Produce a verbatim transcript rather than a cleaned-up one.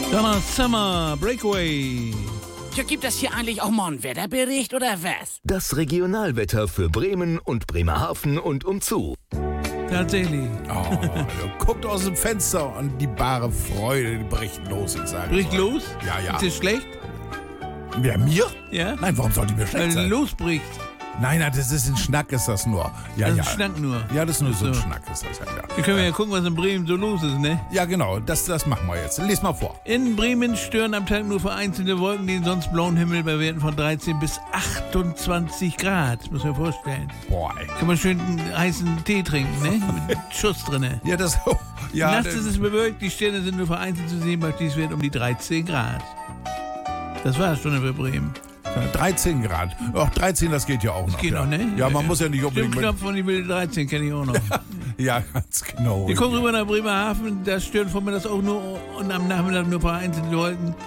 Donna Summer, Breakaway. Ja, gibt es hier eigentlich auch mal einen Wetterbericht oder was? Das Regionalwetter für Bremen und Bremerhaven und umzu. Tatsächlich. Oh, ja, guckt aus dem Fenster und die bare Freude, die bricht los, ich sage. Bricht los? Ja, ja. Ist das schlecht? Wer, mir? Ja. Nein, warum soll die mir schlecht Weil sein? losbricht. Nein, nein, das ist ein Schnack, ist das nur. Ja, Das ist ja. ein Schnack nur. Ja, das ist nur so ein So. Schnack, ist das ja. Ja, Hier können wir ja gucken, was in Bremen so los ist, ne? ja genau, das, das machen wir jetzt. Lies mal vor. In Bremen stören am Tag nur vereinzelte Wolken den sonst blauen Himmel bei Werten von dreizehn bis achtundzwanzig Grad. Muss man vorstellen. Boah, ey. Kann man schön einen heißen Tee trinken, ne? Mit Schuss drinne. Ja, das... Ja, Nachts das, ist es bewölkt, die Sterne sind nur vereinzelt zu sehen, bei dies wird um die dreizehn Grad. Das war's schon für Bremen. dreizehn Grad. Ach, dreizehn, das geht ja auch noch. Geht ja. noch, ne? Ja, man muss ja nicht unbedingt... Mit, Stimmknopf von die wilde dreizehn kenne ich auch noch. ja, ganz genau. Wir kommen rüber nach Bremerhaven, da stören von mir das auch nur und am Nachmittag nur vereinzelte Wolken.